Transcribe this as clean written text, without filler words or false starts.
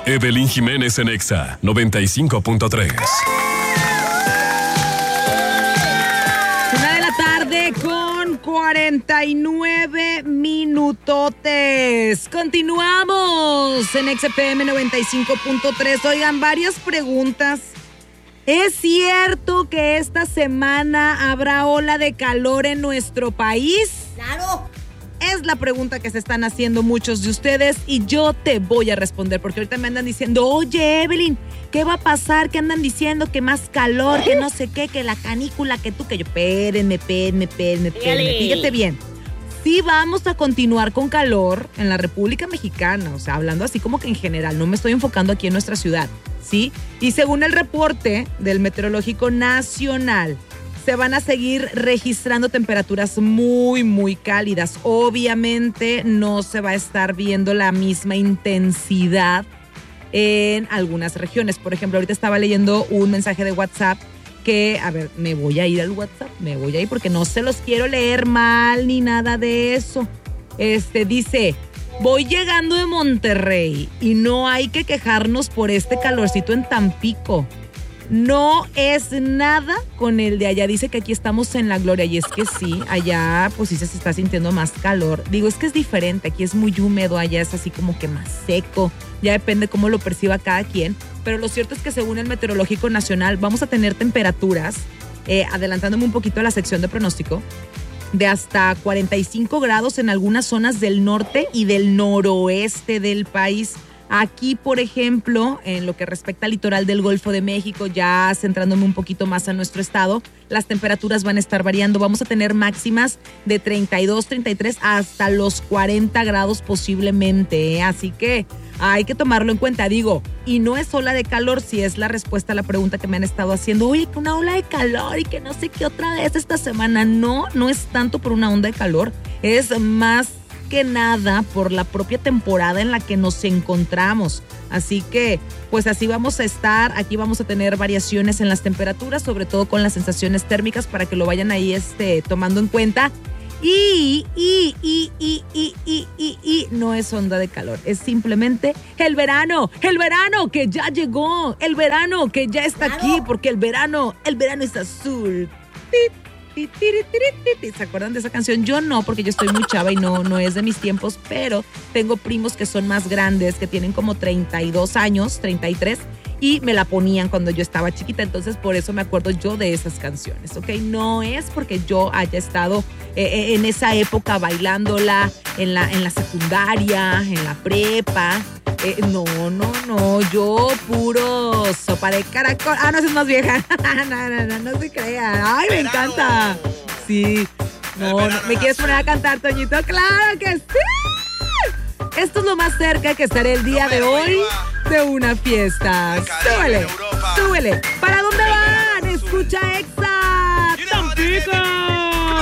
Evelyn Jiménez en Exa 95.3. 49 minutotes. Continuamos en XFM 95.3. Oigan, varias preguntas. ¿Es cierto que esta semana habrá ola de calor en nuestro país? ¡Claro! Es la pregunta que se están haciendo muchos de ustedes y yo te voy a responder porque ahorita me andan diciendo, oye, Evelyn, ¿qué va a pasar? ¿Qué andan diciendo? Que más calor, que no sé qué, que la canícula, que tú, que yo. Espérenme. Fíjate bien. Sí vamos a continuar con calor en la República Mexicana, o sea, hablando así como que en general, no me estoy enfocando aquí en nuestra ciudad, ¿sí? Y según el reporte del Meteorológico Nacional, se van a seguir registrando temperaturas muy, muy cálidas. Obviamente no se va a estar viendo la misma intensidad en algunas regiones. Por ejemplo, ahorita estaba leyendo un mensaje de WhatsApp que, a ver, me voy a ir al WhatsApp, porque no se los quiero leer mal ni nada de eso. Dice, voy llegando de Monterrey y no hay que quejarnos por este calorcito en Tampico. No es nada con el de allá. Dice que aquí estamos en la gloria. Y es que sí, allá pues sí se está sintiendo más calor. Digo, es que es diferente. Aquí es muy húmedo, allá es así como que más seco. Ya depende cómo lo perciba cada quien. Pero lo cierto es que según el Meteorológico Nacional vamos a tener temperaturas, adelantándome un poquito a la sección de pronóstico, de hasta 45 grados en algunas zonas del norte y del noroeste del país. Aquí, por ejemplo, en lo que respecta al litoral del Golfo de México, ya centrándome un poquito más a nuestro estado, las temperaturas van a estar variando. Vamos a tener máximas de 32, 33 hasta los 40 grados posiblemente, ¿eh? Así que hay que tomarlo en cuenta, digo. Y no es ola de calor, si es la respuesta a la pregunta que me han estado haciendo. Oye, que una ola de calor y que no sé qué otra vez esta semana. No es tanto por una onda de calor, es más que nada por la propia temporada en la que nos encontramos. Así que, pues así vamos a estar. Aquí vamos a tener variaciones en las temperaturas, sobre todo con las sensaciones térmicas, para que lo vayan ahí tomando en cuenta. Y no es onda de calor, es simplemente el verano que ya llegó, el verano que ya está aquí, porque el verano es azul. ¿Se acuerdan de esa canción? Yo no, porque yo estoy muy chava y no es de mis tiempos, pero tengo primos que son más grandes, que tienen como 32 años, 33, y me la ponían cuando yo estaba chiquita, entonces por eso me acuerdo yo de esas canciones, ¿ok? No es porque yo haya estado en esa época bailándola en la secundaria, en la prepa. No, yo puro sopa de caracol. No, esa es más vieja. No se crean. Ay, me encanta. Sí. No, ¿me quieres poner a cantar, Toñito? ¡Claro que sí! Esto es lo más cerca que estaré el día de hoy de una fiesta. Súbele. ¿Para dónde van? Escucha Exa Tampico.